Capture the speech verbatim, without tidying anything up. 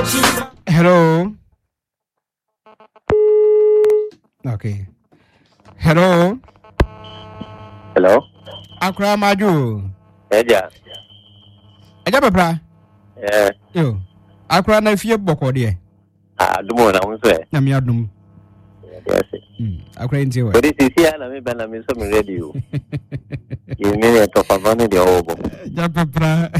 Hello. Okay. Hello. Hello. Akra Maju. Eja. Eja papa. Eh. Yo. Akra na fie boko de. Ah, dumo na unso e. Na mi adum. Yes. Mm. Akra nti we. But this is na me ben na me so me radio. You mean to favor me the obo. Ja papa.